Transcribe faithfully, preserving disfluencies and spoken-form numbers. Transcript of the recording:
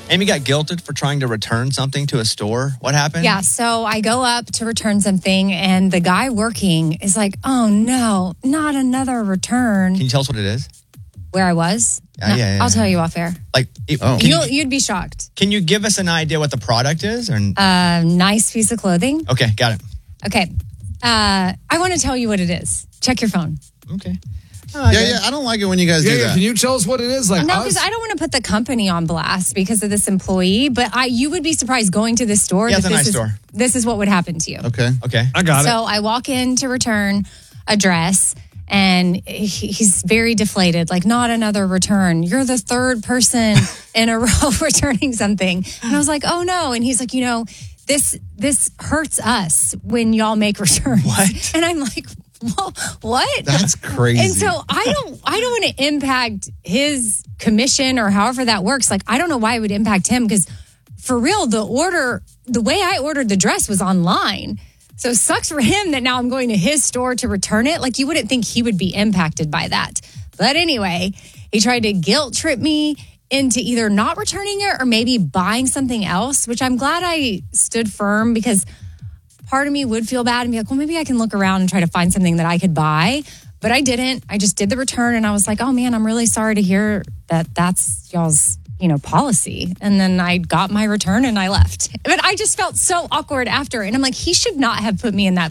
Amy got guilted for trying to return something to a store. What happened? Yeah, so I go up to return something, and the guy working is like, oh, no, not another return. Can you tell us what it is? Where I was? Uh, No, yeah, yeah, I'll yeah. tell you off air. Like, it, Oh. can, You'll, you, you'd be shocked. can you give us an idea what the product is? Or Uh, nice piece of clothing. okay, got it. Okay. Uh, I want to tell you what it is. Check your phone. Okay. Yeah, yeah. I don't like it when you guys Yeah, do yeah. that. Can you tell us what it is? Like No, us? because I don't want to put the company on blast because of this employee, but I you would be surprised going to this store. Yeah, it's that a this nice is, store. This is what would happen to you. Okay. Okay. I got So it. I walk in to return a dress, and he- he's very deflated. Like, not another return. You're the third person in a row returning something. And I was like, oh no. And he's like, you know, this this hurts us when y'all make returns. What? And I'm like, well, what? That's crazy. And so I don't I don't want to impact his commission or however that works. Like, I don't know why it would impact him, because for real, the order, the way I ordered the dress was online. So it sucks for him that now I'm going to his store to return it. Like, you wouldn't think he would be impacted by that. But anyway, he tried to guilt trip me into either not returning it or maybe buying something else, which I'm glad I stood firm, because part of me would feel bad and be like, well, maybe I can look around and try to find something that I could buy. But I didn't. I just did the return, and I was like, oh man, I'm really sorry to hear that that's y'all's, you know, policy. And then I got my return and I left. But I just felt so awkward after. And I'm like, he should not have put me in that